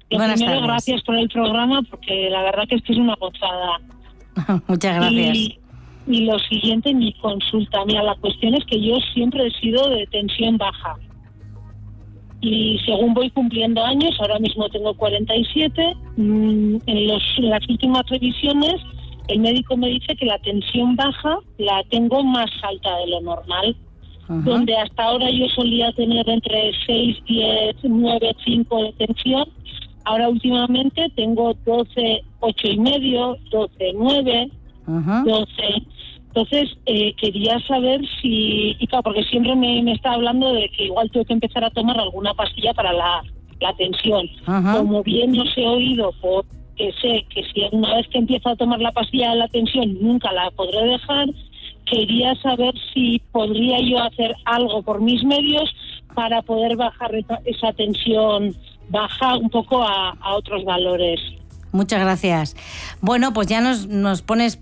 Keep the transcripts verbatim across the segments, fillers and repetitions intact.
Lo Buenas primero, tardes. gracias por el programa, porque la verdad que esto es una gozada. Muchas gracias. Y, y lo siguiente, mi consulta. Mira, la cuestión es que yo siempre he sido de tensión baja. Y según voy cumpliendo años, ahora mismo tengo cuarenta y siete, mmm, en, los, en las últimas revisiones el médico me dice que la tensión baja la tengo más alta de lo normal. Uh-huh. Donde hasta ahora yo solía tener entre seis, diez, nueve, cinco de tensión, ahora últimamente tengo doce, ocho y medio, doce, nueve, uh-huh. doce. Entonces, eh, quería saber si, y claro, porque siempre me, me está hablando de que igual tengo que empezar a tomar alguna pastilla para la, la tensión. Uh-huh. Como bien no se he oído, porque sé que si una vez que empiezo a tomar la pastilla de la tensión nunca la podré dejar, quería saber si podría yo hacer algo por mis medios para poder bajar esa, esa tensión baja un poco a, a otros valores. Muchas gracias. Bueno, pues ya nos, nos pones...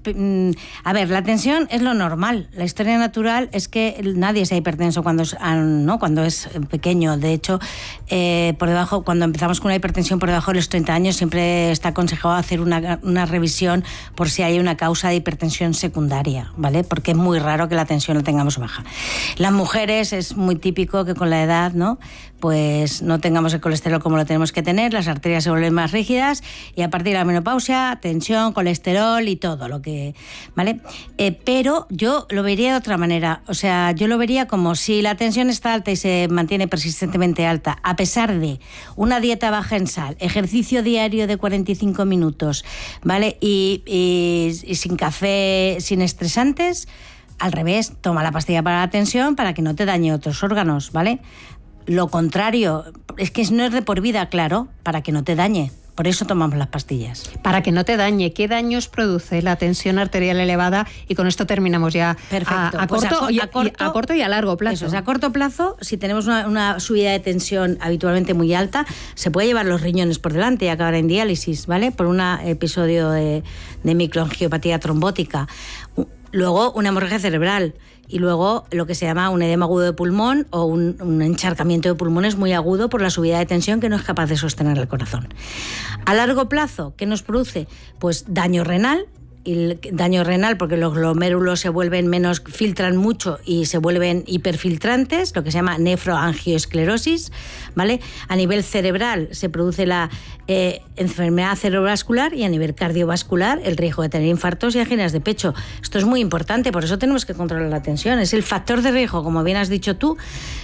A ver, la tensión es lo normal. La historia natural es que nadie sea hipertenso cuando es, ¿no? cuando es pequeño. De hecho, eh, por debajo, cuando empezamos con una hipertensión por debajo de los treinta años, siempre está aconsejado hacer una, una revisión por si hay una causa de hipertensión secundaria, ¿vale? Porque es muy raro que la tensión la tengamos baja. Las mujeres es muy típico que con la edad, ¿no?, pues no tengamos el colesterol como lo tenemos que tener, las arterias se vuelven más rígidas y a partir de la menopausia, tensión, colesterol y todo lo que... ¿vale? Eh, pero yo lo vería de otra manera. O sea, yo lo vería como si la tensión está alta y se mantiene persistentemente alta, a pesar de una dieta baja en sal, ejercicio diario de cuarenta y cinco minutos, ¿vale? Y, y, y sin café, sin estresantes, al revés, toma la pastilla para la tensión para que no te dañe otros órganos, ¿vale? Lo contrario, es que no es de por vida, claro, para que no te dañe. Por eso tomamos las pastillas. Para que no te dañe. ¿Qué daños produce la tensión arterial elevada? Y con esto terminamos ya. Perfecto. A, a, pues corto, a, co- y, a, corto, a corto y a largo plazo. Eso es, a corto plazo, si tenemos una, una subida de tensión habitualmente muy alta, se puede llevar los riñones por delante y acabar en diálisis, ¿vale? Por un episodio de, de microangiopatía trombótica. Luego, una hemorragia cerebral. Y luego lo que se llama un edema agudo de pulmón o un, un encharcamiento de pulmones muy agudo por la subida de tensión que no es capaz de sostener el corazón. A largo plazo, ¿qué nos produce? Pues daño renal. Y el daño renal porque los glomérulos se vuelven menos, filtran mucho y se vuelven hiperfiltrantes, lo que se llama nefroangioesclerosis, ¿vale? A nivel cerebral se produce la eh, enfermedad cerebrovascular y a nivel cardiovascular el riesgo de tener infartos y anginas de pecho. Esto es muy importante, por eso tenemos que controlar la tensión. Es el factor de riesgo, como bien has dicho tú,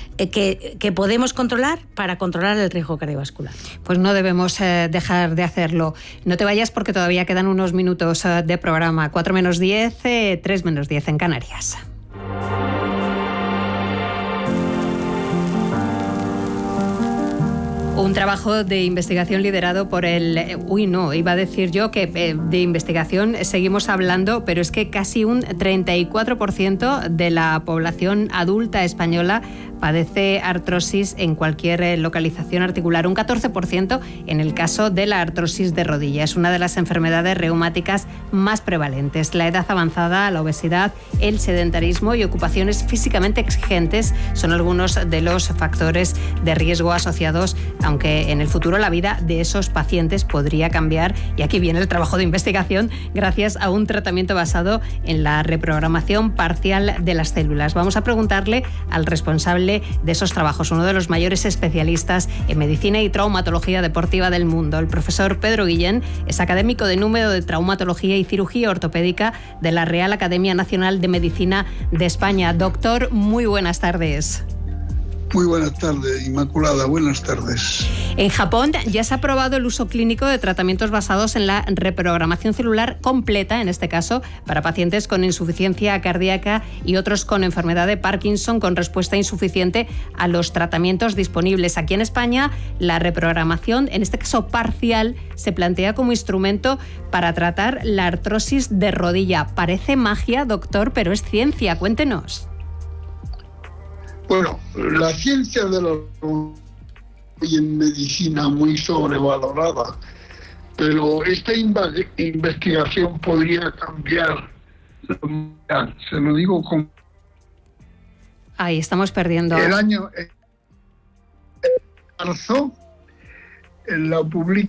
Que, que podemos controlar para controlar el riesgo cardiovascular. Pues no debemos eh, dejar de hacerlo. No te vayas porque todavía quedan unos minutos eh, de programa. cuatro menos diez, eh, tres menos diez en Canarias. Un trabajo de investigación liderado por el... Uy, no, iba a decir yo que eh, de investigación seguimos hablando, pero es que casi un treinta y cuatro por ciento de la población adulta española padece artrosis en cualquier localización articular, un catorce por ciento en el caso de la artrosis de rodilla. Es una de las enfermedades reumáticas más prevalentes. La edad avanzada, la obesidad, el sedentarismo y ocupaciones físicamente exigentes son algunos de los factores de riesgo asociados, aunque en el futuro la vida de esos pacientes podría cambiar. Y aquí viene el trabajo de investigación gracias a un tratamiento basado en la reprogramación parcial de las células. Vamos a preguntarle al responsable de esos trabajos, uno de los mayores especialistas en medicina y traumatología deportiva del mundo. El profesor Pedro Guillén es académico de número de traumatología y cirugía ortopédica de la Real Academia Nacional de Medicina de España. Doctor, muy buenas tardes. Muy buenas tardes, Inmaculada, buenas tardes. En Japón ya se ha aprobado el uso clínico de tratamientos basados en la reprogramación celular completa, en este caso, para pacientes con insuficiencia cardíaca y otros con enfermedad de Parkinson con respuesta insuficiente a los tratamientos disponibles. Aquí en España, la reprogramación, en este caso parcial, se plantea como instrumento para tratar la artrosis de rodilla. Parece magia, doctor, pero es ciencia. Cuéntenos. Bueno, la ciencia de la hoy en medicina muy sobrevalorada, pero esta inv- investigación podría cambiar la humanidad. Se lo digo con... Ahí estamos perdiendo. El año... En marzo, la publicación